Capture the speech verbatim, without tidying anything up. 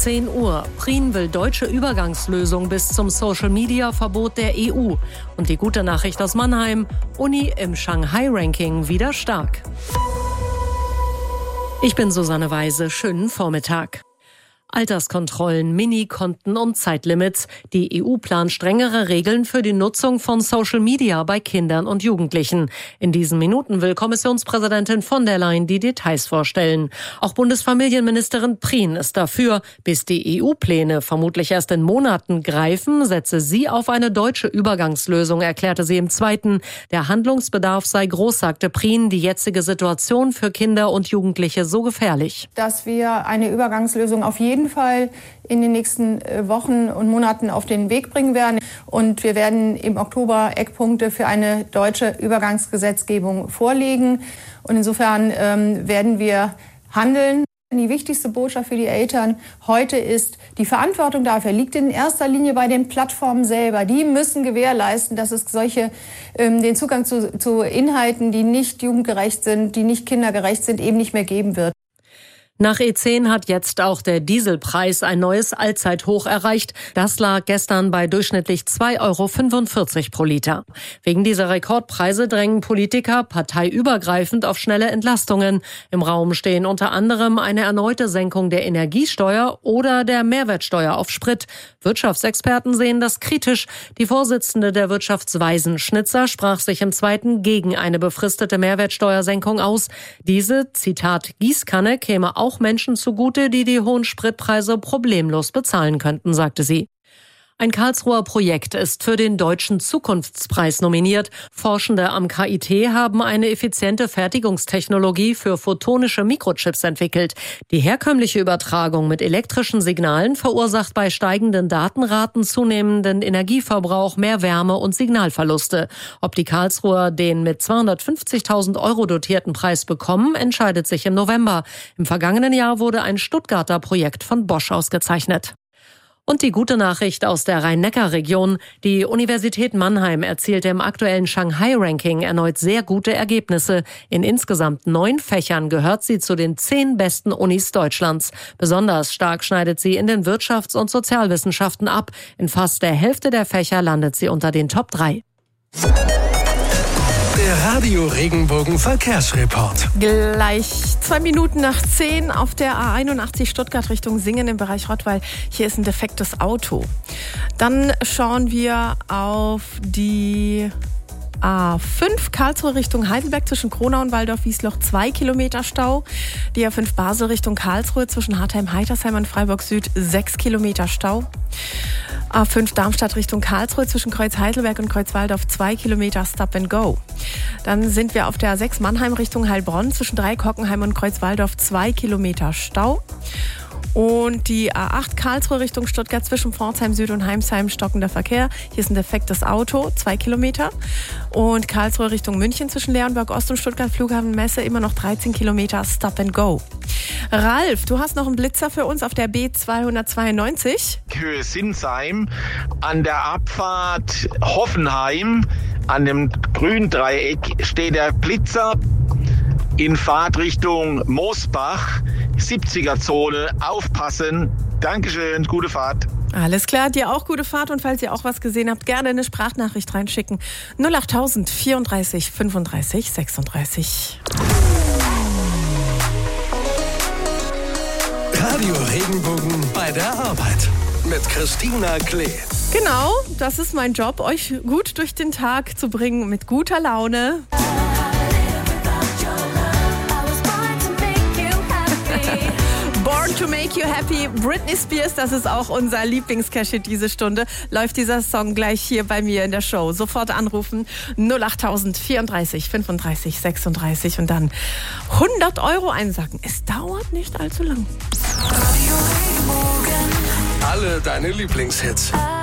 zehn Uhr. Prien will deutsche Übergangslösung bis zum Social-Media-Verbot der E U. Und die gute Nachricht aus Mannheim: Uni im Shanghai-Ranking wieder stark. Ich bin Susanne Weise. Schönen Vormittag. Alterskontrollen, Minikonten und Zeitlimits. Die E U plant strengere Regeln für die Nutzung von Social Media bei Kindern und Jugendlichen. In diesen Minuten will Kommissionspräsidentin von der Leyen die Details vorstellen. Auch Bundesfamilienministerin Prien ist dafür. Bis die E U-Pläne vermutlich erst in Monaten greifen, setze sie auf eine deutsche Übergangslösung, erklärte sie im Zweiten. Der Handlungsbedarf sei groß, sagte Prien. Die jetzige Situation für Kinder und Jugendliche so gefährlich. Dass wir eine Übergangslösung auf jeden Fall in den nächsten Wochen und Monaten auf den Weg bringen werden. Und wir werden im Oktober Eckpunkte für eine deutsche Übergangsgesetzgebung vorlegen. Und insofern ähm, werden wir handeln. Die wichtigste Botschaft für die Eltern heute ist, die Verantwortung dafür liegt in erster Linie bei den Plattformen selber. Die müssen gewährleisten, dass es solche, ähm, den Zugang zu, zu Inhalten, die nicht jugendgerecht sind, die nicht kindergerecht sind, eben nicht mehr geben wird. Nach E zehn hat jetzt auch der Dieselpreis ein neues Allzeithoch erreicht. Das lag gestern bei durchschnittlich zwei Euro fünfundvierzig pro Liter. Wegen dieser Rekordpreise drängen Politiker parteiübergreifend auf schnelle Entlastungen. Im Raum stehen unter anderem eine erneute Senkung der Energiesteuer oder der Mehrwertsteuer auf Sprit. Wirtschaftsexperten sehen das kritisch. Die Vorsitzende der Wirtschaftsweisen, Schnitzer, sprach sich im Zweiten gegen eine befristete Mehrwertsteuersenkung aus. Diese, Zitat, Gießkanne käme auch auch Menschen zugute, die die hohen Spritpreise problemlos bezahlen könnten, sagte sie. Ein Karlsruher Projekt ist für den Deutschen Zukunftspreis nominiert. Forschende am K I T haben eine effiziente Fertigungstechnologie für photonische Mikrochips entwickelt. Die herkömmliche Übertragung mit elektrischen Signalen verursacht bei steigenden Datenraten zunehmenden Energieverbrauch, mehr Wärme und Signalverluste. Ob die Karlsruher den mit zweihundertfünfzigtausend Euro dotierten Preis bekommen, entscheidet sich im November. Im vergangenen Jahr wurde ein Stuttgarter Projekt von Bosch ausgezeichnet. Und die gute Nachricht aus der Rhein-Neckar-Region. Die Universität Mannheim erzielte im aktuellen Shanghai-Ranking erneut sehr gute Ergebnisse. In insgesamt neun Fächern gehört sie zu den zehn besten Unis Deutschlands. Besonders stark schneidet sie in den Wirtschafts- und Sozialwissenschaften ab. In fast der Hälfte der Fächer landet sie unter den Top drei. Der Radio Regenbogen Verkehrsreport. Gleich zwei Minuten nach zehn auf der A einundachtzig Stuttgart Richtung Singen im Bereich Rottweil. Hier ist ein defektes Auto. Dann schauen wir auf die A fünf Karlsruhe Richtung Heidelberg zwischen Kronau und Waldorf-Wiesloch, zwei Kilometer Stau. Die A fünf Basel Richtung Karlsruhe zwischen Hartheim-Heitersheim und Freiburg Süd, sechs Kilometer Stau. A fünf Darmstadt Richtung Karlsruhe zwischen Kreuz Heidelberg und Kreuz Waldorf, zwei Kilometer Stop and Go. Dann sind wir auf der A sechs Mannheim Richtung Heilbronn zwischen Dreieck Hockenheim und Kreuz Waldorf, zwei Kilometer Stau. Und die A acht Karlsruhe Richtung Stuttgart zwischen Pforzheim Süd und Heimsheim, stockender Verkehr. Hier ist ein defektes Auto, zwei Kilometer. Und Karlsruhe Richtung München zwischen Leonberg Ost und Stuttgart Flughafen Messe, immer noch dreizehn Kilometer Stop and Go. Ralf, du hast noch einen Blitzer für uns auf der B zweihundertzweiundneunzig. Höhe Sinsheim, an der Abfahrt Hoffenheim, an dem grünen Dreieck steht der Blitzer in Fahrtrichtung Moosbach, siebziger Zone, aufpassen. Dankeschön, gute Fahrt. Alles klar, dir auch gute Fahrt und falls ihr auch was gesehen habt, gerne eine Sprachnachricht reinschicken. null achttausend vierunddreißig fünfunddreißig sechsunddreißig. Radio Regenbogen bei der Arbeit mit Christina Klee. Genau, das ist mein Job, euch gut durch den Tag zu bringen mit guter Laune. Born to make you happy, Britney Spears, das ist auch unser Lieblingscash-Hit diese Stunde. Läuft dieser Song gleich hier bei mir in der Show. Sofort anrufen, null achttausend vierunddreißig fünfunddreißig sechsunddreißig und dann hundert Euro einsacken. Es dauert nicht allzu lang. Alle deine Lieblingshits.